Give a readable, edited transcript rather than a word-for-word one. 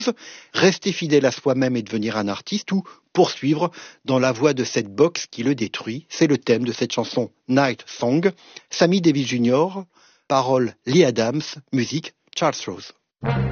rester fidèle à soi-même et devenir un artiste ou poursuivre dans la voie de cette boxe qui le détruit. C'est le thème de cette chanson Night Song. Sammy Davis Jr., paroles Lee Adams, musique Charles Rose.